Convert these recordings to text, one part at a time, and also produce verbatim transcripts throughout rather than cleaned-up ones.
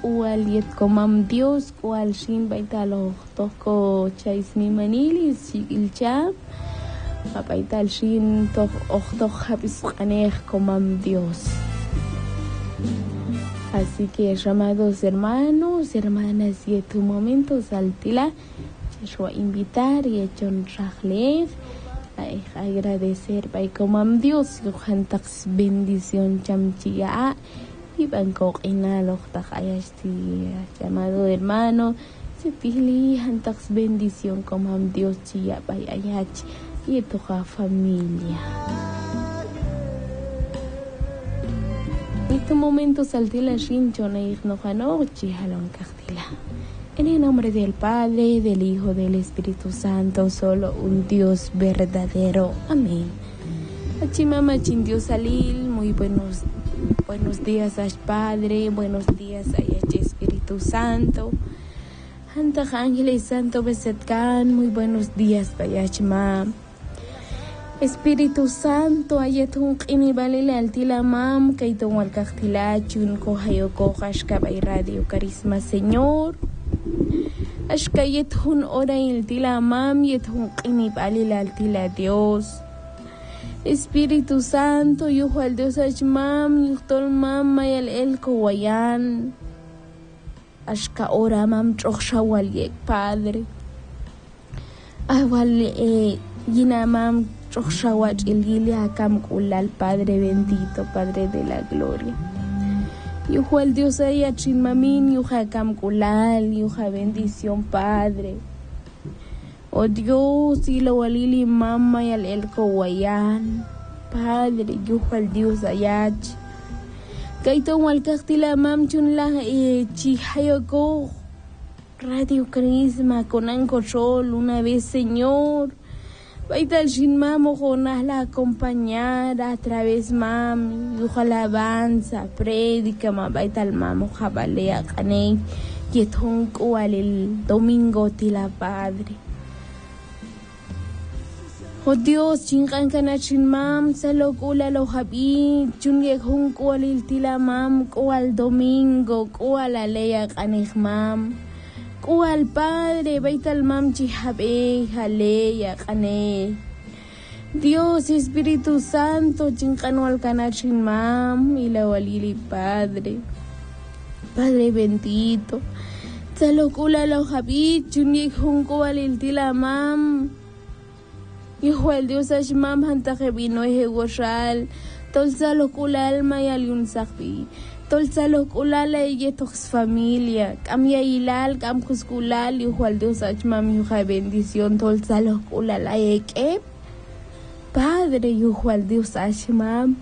cual yet comam Dios cual shin baitalo toko chaismi manili sigilcha baital shin to ochto habis qanej comam Dios. Así que llamados hermanos, hermanas, y tu momento saltila, yo a invitar y hecho un rajleg, a agradecer by comam Dios, y jantax bendición chamchia, y banco inalo ayasti llamado hermano, se pili jantax bendición comam Dios chia by ayach y tu familia. En este momento saltila shincho na ignojanor chihalon cartila. En el nombre del Padre, del Hijo, del Espíritu Santo, solo un Dios verdadero. Amén. Achimama chindio salil, muy buenos, buenos días a Padre, buenos días a Espíritu Santo. Anta Ángeles Santo Besetkan, muy buenos días para Chima. Espíritu Santo, ayatun qini balila altila mam, kaitong walkaktila, chun ko hayo ko kashka bay radio carisma Señor. Ashka yetun ora altila mam, yetun qini balila altila Dios. Espíritu Santo, yuho al Dios mam, yuhtol mam, mayal el kawayan. Ashka ora mam, choksha walyek Padre. Awal eh, yina mam, Shawach Ilgilia Cam Kulal, Padre bendito, Padre de la gloria. Yujo el Dios aya chinmamin, yuja Cam Kulal, yuja bendición, Padre. Oh Dios, y lo walili mama y al el kawayan, Padre, yujo el Dios ayach. Kaito wal castila mam chun la chihayoko, Radio Carisma con Anco Sol, una vez Señor. Baital shin mam, ojalá la acompañar a través mam, ojalá alabanza, prédica, mam, baital mam, ojalá lea caney, que tonco al el domingo tila Padre. Oh Dios, chingan cana shin mam, salo kula lo habi, chunge honco al el tila mam, ko al domingo, ko al lea caney mam. Kual Padre, baital mam chihabe, jaleya, kane. Dios, Espíritu Santo, chincano al canachin mam, y la walili Padre. Padre bendito. Salocula lo habit, chunik junco al tila mam. Hijo el Dios ashmam, hanta que vino eje goshal. Tol salocula alma y aliun sakbi. Tol salok ulala y tox familia, cambia hilal, cam cusculal, y al Dios achmam, yuja bendición, tol salok ulala y que Padre, yujo al Dios achmam.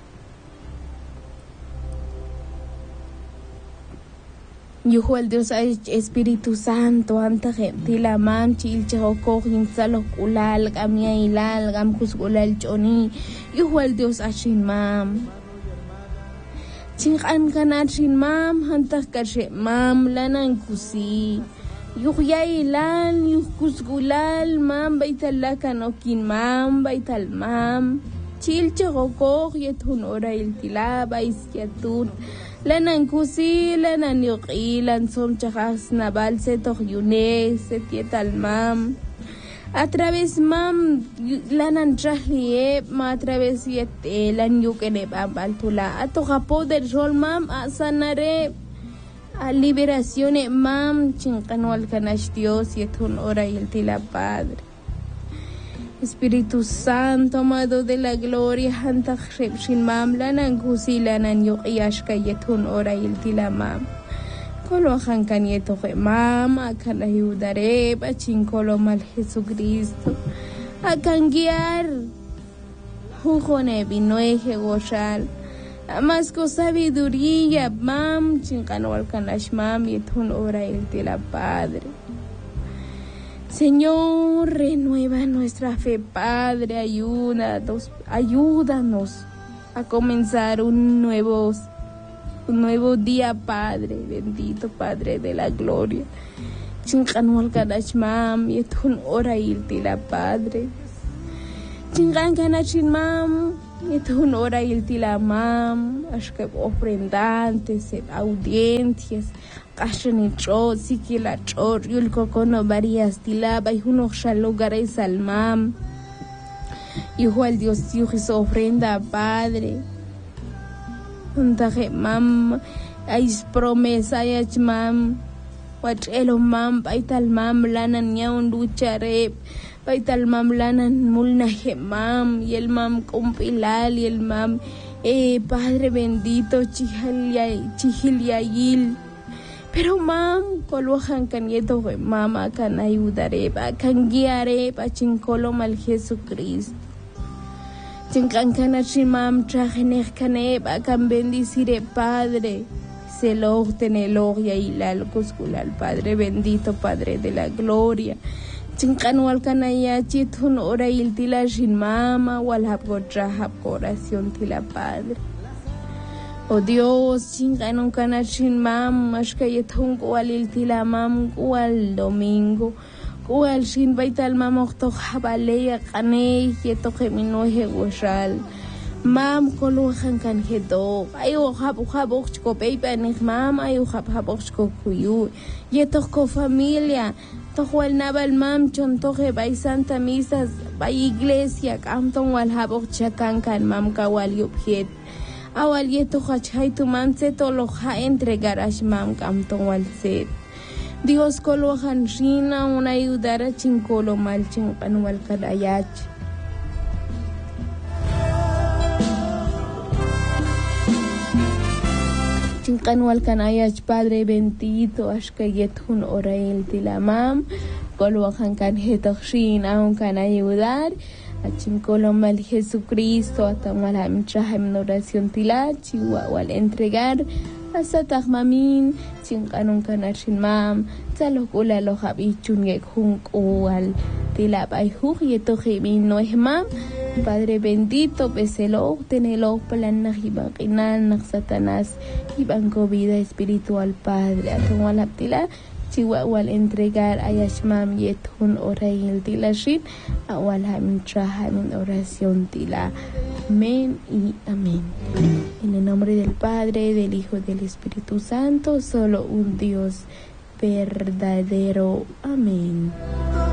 Yujo al Dios Espíritu Santo, anta gentila mam, chil chahoko, him salok ulal, cambia hilal, cam cusculal choni, yujo al Dios achmam. Chingan kanat shin mam, hantak kashe mam, lanan kusi. Yuhya ilan, yuhkusgulal, mam, baitala kanokin mam, baital mam. Chilcha gokok, yetun ora iltila, bais yatun. Lanan kusi, lanan yukilan, som chahas nabal, setok yune, setietal mam. A través mam lanan trahlie ma a través yete lan yukene bambaltula a toja poder sol mam a sanare a liberación mam chinqanwal kanash Dios yetun ora yeltila Padre. Espíritu Santo, amado de la gloria, hanta shin mam lanan kusi lanan yukiyashka yetun ora yeltila mam. Kolo hankan yeto ke mam akan ayudare bachin kolo mal Jesucristo akan guiar jujone binoeje goshal amas ko sabiduría mam chinkano alkanash mam yetun ora el de la Padre. Señor, renueva nuestra fe, Padre, ayúdanos, ayúdanos a comenzar un nuevo Un nuevo día, Padre, bendito Padre de la gloria. Chinganwal kadash mam, yetun ora iltila Padre. Chingan kanachin mam, Esta es una hora y el tila mam, ashke ofrendantes, audiencias, kashan y chot, si que la chot, y el cocono varias tila, bay uno lugares al mam. Hijo al Dios, hijo se ofrenda Padre. Untaje mam, hay promesa, hay mam, wachelo mam, baital mam, lana un lucharep. Baital mam lanan mulnaje mam, y el mam compilal, y el mam, eh, Padre bendito, chihiliayil. Pero mam, colojan canieto, mama, can ayudareba, can guiareba, chincolo mal Jesucristo. Chincancana chimam, trajenej caneba, can bendicire Padre. Selog tenelog y ailal cusculal, Padre bendito, Padre de la gloria. Chinkan walkanaya chitun ora il tila shin mama walhab gotrahab oración tila Padre. Oh Dios, chinkan un kana shin mam mashkayetun wal il tila mam wal domingo wal shin baital mam okto habaleya kane yeto geminoje goshal. Mam koluhan kan hedo ayo hab hab ochko pepa nih mam ayo hab hab ochko kuyu yeto ko familia. Tohuel naval mam chon toje bay santa misas bay iglesia canton wal habok chakankan mam kawal yubhet awal yeto hachay tu mam se tolo ha entregar ash mam canton wal set Dios kolo hanshina una ayudara chinkolo mal chinkan wal kadayach chinkan wal kanayach Padre bendito ashkayetun orail tilamam kolwahan kan hetokshin aun kan ayudar achinkolo mal Jesucristo atamal hamchaham oración tilachi wal entregar hasta tahmamin chinkanun kanashin mam talokula lo habichun yekhun wal tilabay hu yetojimin no mam Padre bendito, peselo, tenelo, planas y banquinal, Satanás, y banco vida espiritual, Padre, a tu malaptila, chihuahua entregar a Yashmam yetun orail tilashin, a walham trahan oración tila. Amén y amén. En el nombre del Padre, del Hijo y del Espíritu Santo, solo un Dios verdadero. Amén.